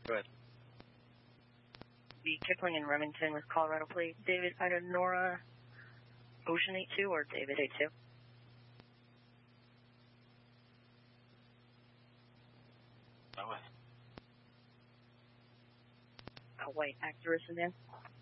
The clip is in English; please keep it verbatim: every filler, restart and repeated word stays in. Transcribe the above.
Go ahead. The Kipling in Remington with Colorado plate. David, either Nora Ocean eight two or David eight two. Go ahead. Uh, white Acurus again.